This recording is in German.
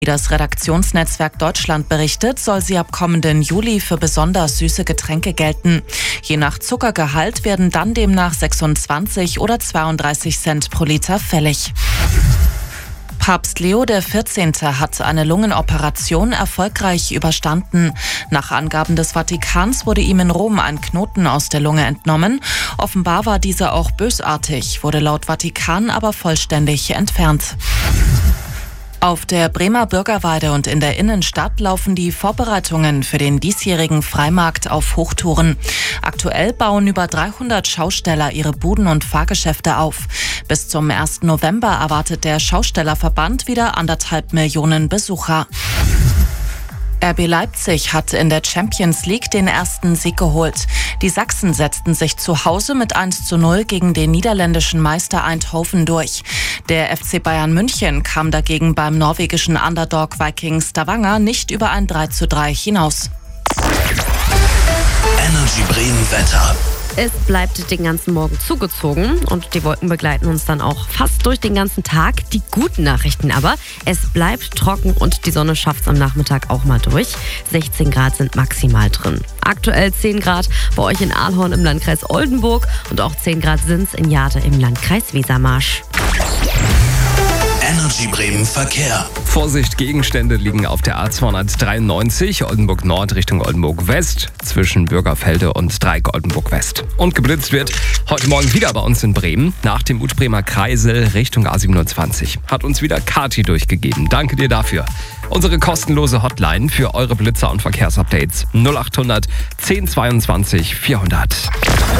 Wie das Redaktionsnetzwerk Deutschland berichtet, soll sie ab kommenden Juli für besonders süße Getränke gelten. Je nach Zuckergehalt werden dann demnach 26 oder 32 Cent pro Liter fällig. Papst Leo XIV. Hat eine Lungenoperation erfolgreich überstanden. Nach Angaben des Vatikans wurde ihm in Rom ein Knoten aus der Lunge entnommen. Offenbar war dieser auch bösartig, wurde laut Vatikan aber vollständig entfernt. Auf der Bremer Bürgerweide und in der Innenstadt laufen die Vorbereitungen für den diesjährigen Freimarkt auf Hochtouren. Aktuell bauen über 300 Schausteller ihre Buden und Fahrgeschäfte auf. Bis zum 1. November erwartet der Schaustellerverband wieder 1,5 Millionen Besucher. RB Leipzig hat in der Champions League den ersten Sieg geholt. Die Sachsen setzten sich zu Hause mit 1:0 gegen den niederländischen Meister Eindhoven durch. Der FC Bayern München kam dagegen beim norwegischen Underdog Viking Stavanger nicht über ein 3:3 hinaus. Energy Bremen Wetter. Es bleibt den ganzen Morgen zugezogen und die Wolken begleiten uns dann auch fast durch den ganzen Tag. Die guten Nachrichten aber, es bleibt trocken und die Sonne schafft es am Nachmittag auch mal durch. 16 Grad sind maximal drin. Aktuell 10 Grad bei euch in Ahlhorn im Landkreis Oldenburg und auch 10 Grad sind es in Jade im Landkreis Wesermarsch. Energy Bremen Verkehr. Vorsicht, Gegenstände liegen auf der A293 Oldenburg Nord Richtung Oldenburg West zwischen Bürgerfelde und Dreieck Oldenburg West. Und geblitzt wird heute Morgen wieder bei uns in Bremen nach dem Utbremer Kreisel Richtung A27. Hat uns wieder Kati durchgegeben. Danke dir dafür. Unsere kostenlose Hotline für eure Blitzer und Verkehrsupdates 0800 1022 400.